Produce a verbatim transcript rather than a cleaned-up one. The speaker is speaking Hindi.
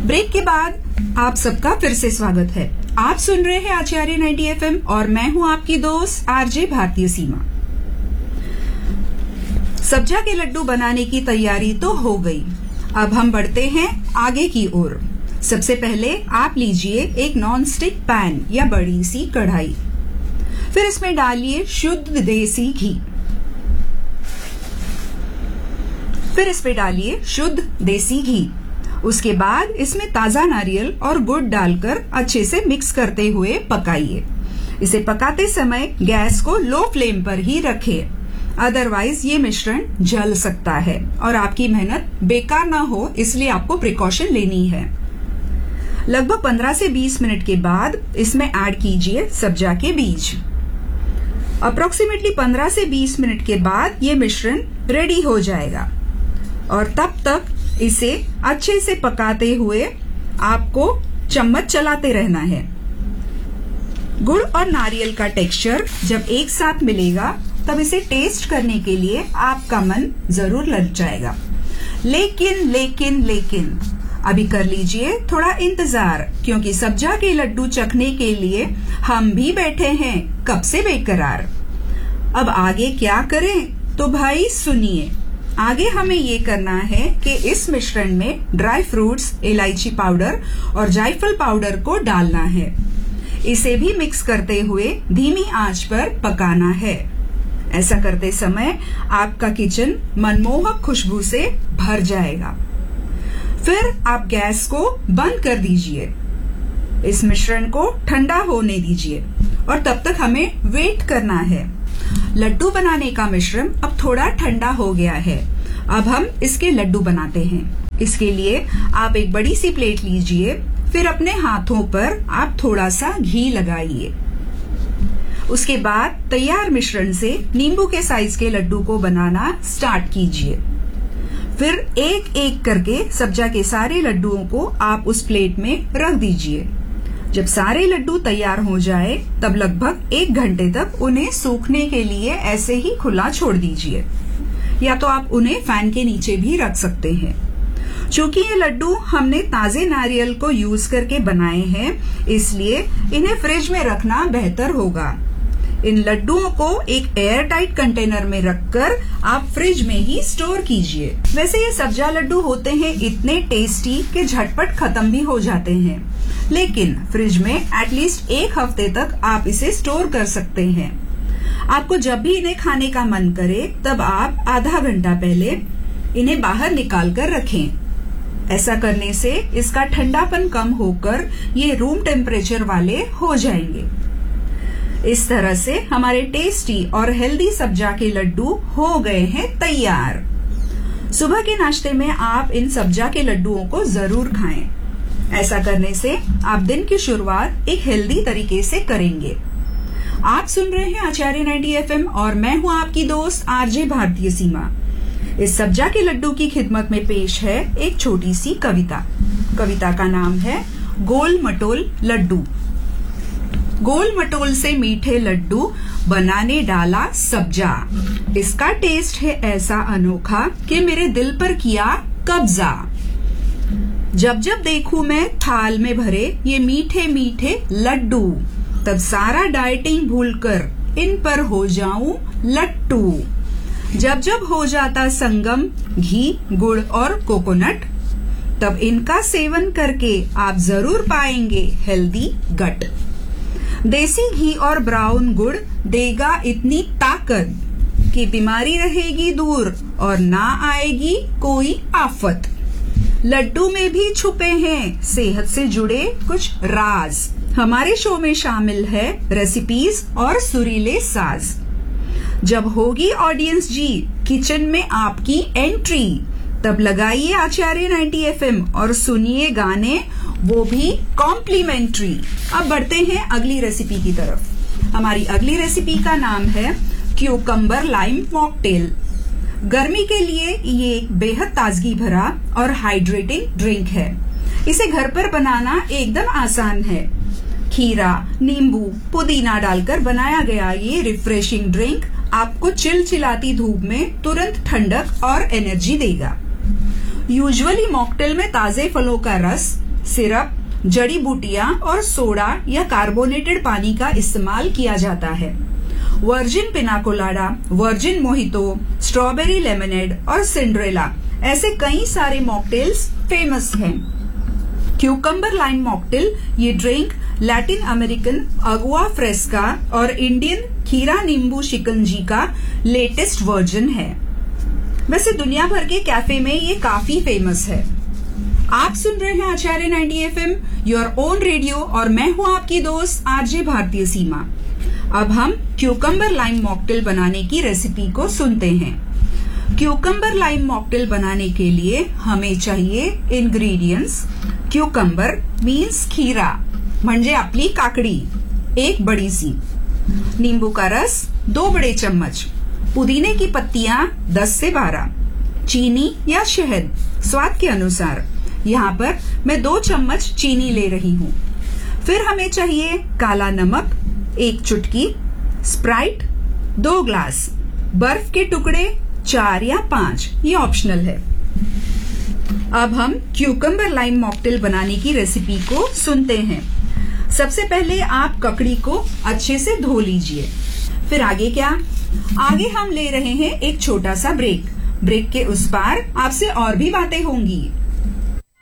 ब्रेक के बाद आप सबका फिर से स्वागत है। आप सुन रहे हैं आचार्य नाइंटी एफ एम और मैं हूं आपकी दोस्त आरजे भारतीय सीमा। सब्जा के लड्डू बनाने की तैयारी तो हो गई। अब हम बढ़ते हैं आगे की ओर। सबसे पहले आप लीजिए एक नॉन स्टिक पैन या बड़ी सी कढ़ाई, फिर इसमें डालिए शुद्ध देसी घी, फिर इसमें डालिए शुद्ध देसी घी। उसके बाद इसमें ताजा नारियल और गुड़ डालकर अच्छे से मिक्स करते हुए पकाइए। इसे पकाते समय गैस को लो फ्लेम पर ही रखें, अदरवाइज ये मिश्रण जल सकता है और आपकी मेहनत बेकार ना हो, इसलिए आपको प्रिकॉशन लेनी है। लगभग पंद्रह से बीस मिनट के बाद इसमें ऐड कीजिए सब्जा के बीज। अप्रोक्सीमेटली पंद्रह से बीस मिनट के बाद ये मिश्रण रेडी हो जाएगा और तब तक इसे अच्छे से पकाते हुए आपको चम्मच चलाते रहना है। गुड़ और नारियल का टेक्सचर जब एक साथ मिलेगा तब इसे टेस्ट करने के लिए आपका मन जरूर लग जाएगा। लेकिन लेकिन लेकिन अभी कर लीजिए थोड़ा इंतजार, क्योंकि सब्जा के लड्डू चखने के लिए हम भी बैठे हैं कब से बेकरार। अब आगे क्या करें तो भाई सुनिए। आगे हमें ये करना है कि इस मिश्रण में ड्राई फ्रूट्स, इलायची पाउडर और जायफल पाउडर को डालना है। इसे भी मिक्स करते हुए धीमी आंच पर पकाना है। ऐसा करते समय आपका किचन मनमोहक खुशबू से भर जाएगा। फिर आप गैस को बंद कर दीजिए। इस मिश्रण को ठंडा होने दीजिए और तब तक हमें वेट करना है। लड्डू बनाने का मिश्रण अब थोड़ा ठंडा हो गया है। अब हम इसके लड्डू बनाते हैं। इसके लिए आप एक बड़ी सी प्लेट लीजिए, फिर अपने हाथों पर आप थोड़ा सा घी लगाइए। उसके बाद तैयार मिश्रण से नींबू के साइज के लड्डू को बनाना स्टार्ट कीजिए। फिर एक एक करके सब्जा के सारे लड्डुओं को आप उस प्लेट में रख दीजिए। जब सारे लड्डू तैयार हो जाए तब लगभग एक घंटे तक उन्हें सूखने के लिए ऐसे ही खुला छोड़ दीजिए, या तो आप उन्हें फैन के नीचे भी रख सकते हैं। चूंकि ये लड्डू हमने ताजे नारियल को यूज करके बनाए हैं, इसलिए इन्हें फ्रिज में रखना बेहतर होगा। इन लड्डुओं को एक एयर टाइट कंटेनर में रखकर आप फ्रिज में ही स्टोर कीजिए। वैसे ये सब्जा लड्डू होते हैं इतने टेस्टी कि झटपट खत्म भी हो जाते हैं, लेकिन फ्रिज में एटलीस्ट एक हफ्ते तक आप इसे स्टोर कर सकते हैं। आपको जब भी इन्हें खाने का मन करे तब आप आधा घंटा पहले इन्हें बाहर निकाल कर रखें। ऐसा करने से इसका ठंडापन कम होकर ये रूम टेम्परेचर वाले हो जाएंगे। इस तरह से हमारे टेस्टी और हेल्दी सब्जा के लड्डू हो गए हैं तैयार। सुबह के नाश्ते में आप इन सब्जा के लड्डुओं को जरूर खाएं। ऐसा करने से आप दिन की शुरुआत एक हेल्दी तरीके से करेंगे। आप सुन रहे हैं आचार्य नाइंटी एफ एम और मैं हूं आपकी दोस्त आरजे भारतीय सीमा। इस सब्जा के लड्डू की खिदमत में पेश है एक छोटी सी कविता। कविता का नाम है गोल मटोल लड्डू। गोल मटोल से मीठे लड्डू बनाने डाला सब्जा। इसका टेस्ट है ऐसा अनोखा कि मेरे दिल पर किया कब्जा। जब जब देखूं मैं थाल में भरे ये मीठे मीठे लड्डू, तब सारा डाइटिंग भूलकर इन पर हो जाऊं लट्टू। जब जब हो जाता संगम घी, गुड़ और कोकोनट, तब इनका सेवन करके आप जरूर पाएंगे हेल्दी गट। देसी घी और ब्राउन गुड़ देगा इतनी ताकत कि बीमारी रहेगी दूर और ना आएगी कोई आफत। लड्डू में भी छुपे हैं सेहत से जुड़े कुछ राज। हमारे शो में शामिल है रेसिपीज और सुरीले साज। जब होगी ऑडियंस जी किचन में आपकी एंट्री, तब लगाइए आचार्य नाइंटी एफ एम और सुनिए गाने, वो भी कॉम्प्लीमेंट्री। अब बढ़ते हैं अगली रेसिपी की तरफ। हमारी अगली रेसिपी का नाम है क्यूकम्बर लाइम मॉकटेल। गर्मी के लिए ये एक बेहद ताजगी भरा और हाइड्रेटिंग ड्रिंक है। इसे घर पर बनाना एकदम आसान है। खीरा, नींबू, पुदीना डालकर बनाया गया ये रिफ्रेशिंग ड्रिंक आपको चिलचिलाती धूप में तुरंत ठंडक और एनर्जी देगा। यूजुअली मॉकटेल में ताजे फलों का रस, सिरप, जड़ी बूटियां और सोडा या कार्बोनेटेड पानी का इस्तेमाल किया जाता है। वर्जिन पिना colada, virgin mojito, strawberry lemonade और सिंड्रेला ऐसे कई सारे मॉकटेल्स फेमस हैं। क्यूकम्बर लाइम मॉकटेल ये ड्रिंक लैटिन अमेरिकन अगुआ फ्रेस्का और इंडियन खीरा नींबू शिकंजी का लेटेस्ट वर्जन है। वैसे दुनिया भर के कैफे में ये काफी फेमस है। आप सुन रहे हैं आचार्य ninety F M, your own radio, और मैं हूं आपकी दोस्त आरजे भारतीय सीमा। अब हम क्यूकम्बर लाइम मॉकटेल बनाने की रेसिपी को सुनते हैं। क्यूकम्बर लाइम मॉकटेल बनाने के लिए हमें चाहिए इंग्रेडिएंट्स। क्यूकम्बर मीन्स खीरा, म्हणजे आपली काकड़ी, एक बड़ी सी। नींबू का रस दो बड़े चम्मच। पुदीने की पत्तियां दस से बारह। चीनी या शहद स्वाद के अनुसार। यहाँ पर मैं दो चम्मच चीनी ले रही हूँ। फिर हमें चाहिए काला नमक एक चुटकी, स्प्राइट दो ग्लास, बर्फ के टुकड़े चार या पांच, ये ऑप्शनल है। अब हम क्यूकम्बर लाइम मॉकटेल बनाने की रेसिपी को सुनते हैं। सबसे पहले आप ककड़ी को अच्छे से धो लीजिए। फिर आगे क्या? आगे हम ले रहे हैं एक छोटा सा ब्रेक। ब्रेक के उस पार आपसे और भी बातें होंगी।